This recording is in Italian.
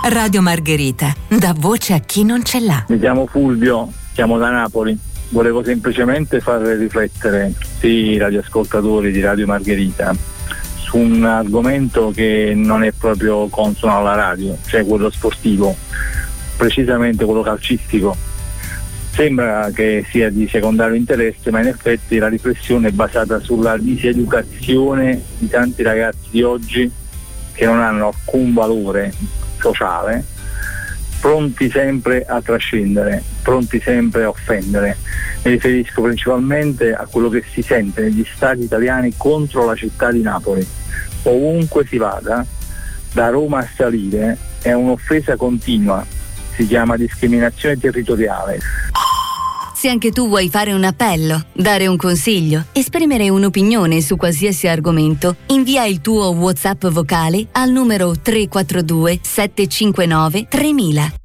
Radio Margherita, dà voce a chi non ce l'ha. Mi chiamo Fulvio, chiamo da Napoli. Volevo semplicemente far riflettere i radioascoltatori di Radio Margherita su un argomento che non è proprio consono alla radio, cioè quello sportivo, precisamente quello calcistico. Sembra che sia di secondario interesse, ma in effetti la riflessione è basata sulla diseducazione di tanti ragazzi di oggi che non hanno alcun valore sociale, pronti sempre a trascendere, pronti sempre a offendere. Mi riferisco principalmente a quello che si sente negli stadi italiani contro la città di Napoli. Ovunque si vada, da Roma a salire, è un'offesa continua, si chiama discriminazione territoriale. Se anche tu vuoi fare un appello, dare un consiglio, esprimere un'opinione su qualsiasi argomento, invia il tuo WhatsApp vocale al numero 342 759 3000.